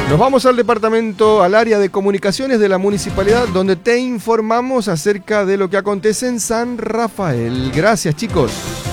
Nos vamos al departamento, al área de comunicaciones de la municipalidad, donde te informamos acerca de lo que acontece en San Rafael. Gracias, chicos.